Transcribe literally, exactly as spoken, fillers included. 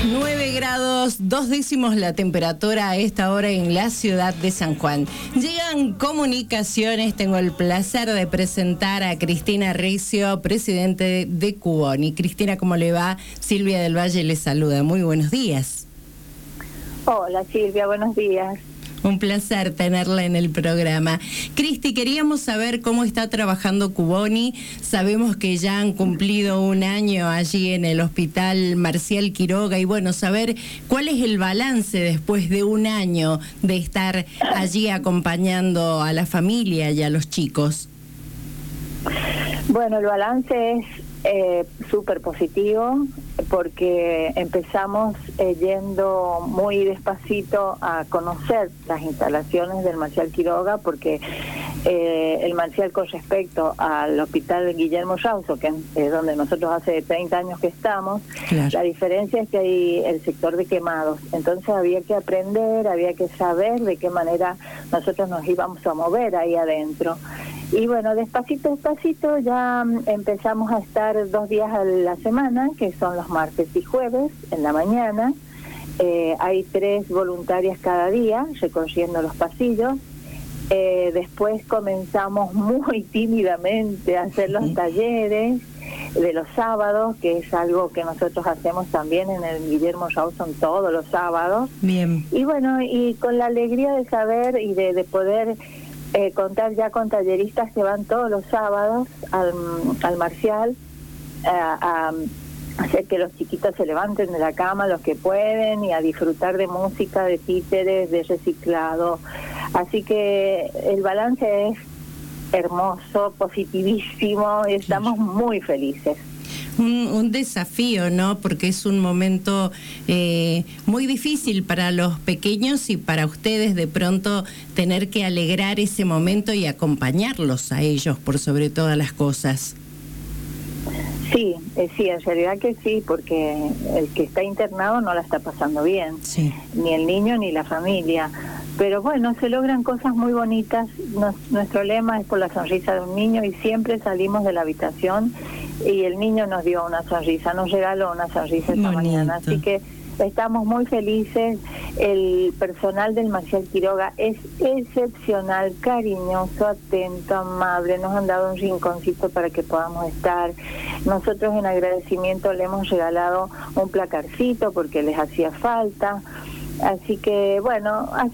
nueve grados, dos décimos la temperatura a esta hora en la ciudad de San Juan. Llegan comunicaciones, tengo el placer de presentar a Cristina Ricio, presidente de Cuboni. Cristina, ¿cómo le va? Silvia del Valle le saluda. Muy buenos días. Hola Silvia, buenos días. Un placer tenerla en el programa. Cristi, queríamos saber cómo está trabajando Cuboni. Sabemos que ya han cumplido un año allí en el Hospital Marcial Quiroga y bueno, saber cuál es el balance después de un año de estar allí acompañando a la familia y a los chicos. Bueno, el balance es eh, súper positivo porque empezamos eh, yendo muy despacito a conocer las instalaciones del Marcial Quiroga, porque eh, el Marcial, con respecto al Hospital Guillermo Yauso, que es donde nosotros hace treinta años que estamos, claro, la diferencia es que hay el sector de quemados, entonces había que aprender, había que saber de qué manera nosotros nos íbamos a mover ahí adentro. Y bueno, despacito, despacito ya empezamos a estar dos días a la semana, que son los martes y jueves, en la mañana. Eh, hay tres voluntarias cada día recorriendo los pasillos. Eh, después comenzamos muy tímidamente a hacer los talleres de los sábados, que es algo que nosotros hacemos también en el Guillermo Rawson todos los sábados. Bien. Y bueno, y con la alegría de saber y de, de poder... Eh, contar ya con talleristas que van todos los sábados al, al Marcial eh, a, a hacer que los chiquitos se levanten de la cama los que pueden y a disfrutar de música, de títeres, de reciclado. Así que el balance es hermoso, positivísimo y estamos muy felices. Un, un desafío, ¿no? Porque es un momento eh, muy difícil para los pequeños y para ustedes de pronto tener que alegrar ese momento y acompañarlos a ellos por sobre todas las cosas. Sí, eh, sí, en realidad que sí, porque el que está internado no la está pasando bien, sí, ni el niño ni la familia. Pero bueno, se logran cosas muy bonitas. Nos, nuestro lema es por la sonrisa de un niño y siempre salimos de la habitación y el niño nos dio una sonrisa, nos regaló una sonrisa esta mañana. Así que estamos muy felices. El personal del Marcial Quiroga es excepcional, cariñoso, atento, amable. Nos han dado un rinconcito para que podamos estar. Nosotros en agradecimiento le hemos regalado un placarcito porque les hacía falta. Así que bueno,